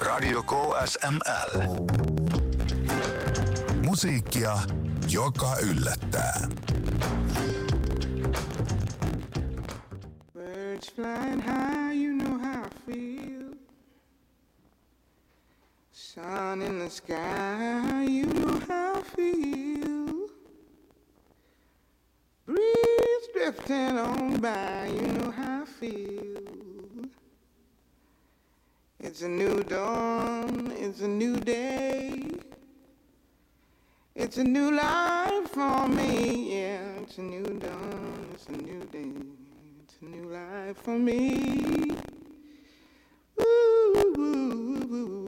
Radio KSML. Musiikkia, joka yllättää. Birds flying high, you know how I feel. Sun in the sky, you know how I feel. Breeze drifting on by, you know how I feel. It's a new dawn, it's a new day. It's a new life for me, yeah. It's a new dawn, it's a new day. It's a new life for me. Ooh, ooh, ooh, ooh.